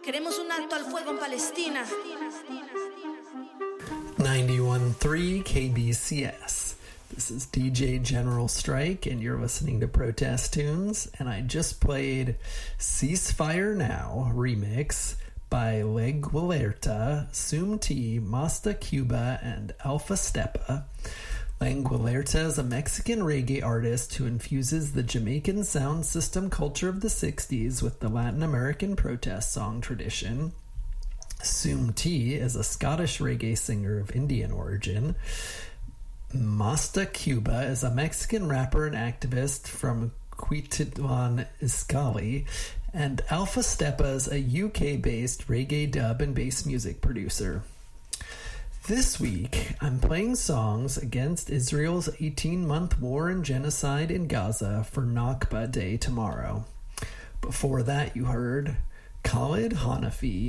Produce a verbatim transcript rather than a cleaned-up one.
Queremos un alto al fuego en Palestina. ninety-one point three K B C S. This is D J General Strike, and you're listening to Protest Tunes. And I just played Ceasefire Now remix by Lengualerta, Sum-T, Masta Cuba, and Alpha Stepa. Lengualerta is a Mexican reggae artist who infuses the Jamaican sound system culture of the sixties with the Latin American protest song tradition. Sum-T is a Scottish reggae singer of Indian origin. Masta Cuba is a Mexican rapper and activist from Cuititlan Izcalli, and Alpha Stepa is a U K-based reggae dub and bass music producer. This week, I'm playing songs against Israel's eighteen-month war and genocide in Gaza for Nakba Day tomorrow. Before that, you heard Khalid Hanafi